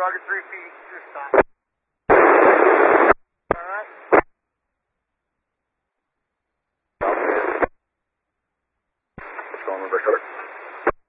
Roger, 3 feet, just stop. Alright. What's going on, River Cutter?